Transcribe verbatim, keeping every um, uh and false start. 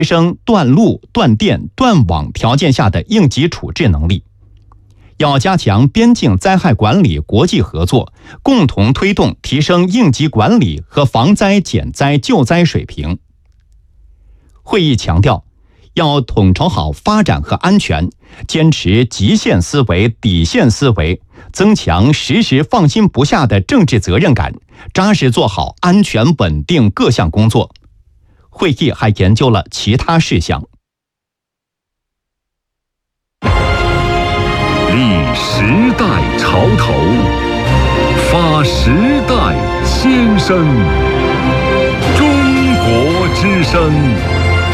提升断路、断电、断网条件下的应急处置能力。要加强边境灾害管理国际合作，共同推动提升应急管理和防灾减灾救灾水平。会议强调，要统筹好发展和安全，坚持极限思维、底线思维，增强时时放心不下的政治责任感，扎实做好安全稳定各项工作。会议还研究了其他事项。 立时代潮头，发时代先声。中国之声。